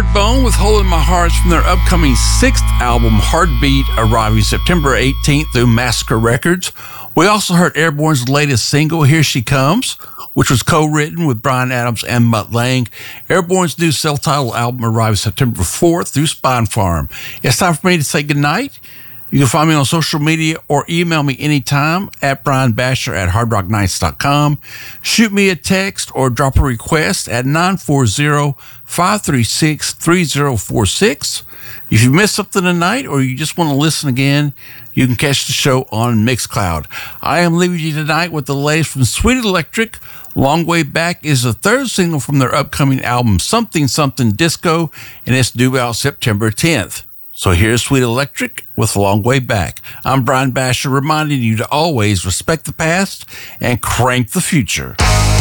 Redbone with Hole in My Heart from their upcoming 6th album, Heartbeat, arriving September 18th through Massacre Records. We also heard Airborne's latest single, Here She Comes, which was co-written with Bryan Adams and Mutt Lange. Airborne's new self-titled album arrives September 4th through Spinefarm. It's time for me to say goodnight. You can find me on social media or email me anytime at brianbasher@hardrocknights.com. Shoot me a text or drop a request at 940-536-3046. If you missed something tonight or you just want to listen again, you can catch the show on Mixcloud. I am leaving you tonight with the latest from Sweet Electric. Long Way Back is the third single from their upcoming album, Something Something Disco, and it's due out September 10th. So here's Sweet Electric with Long Way Back. I'm Brian Basher, reminding you to always respect the past and crank the future.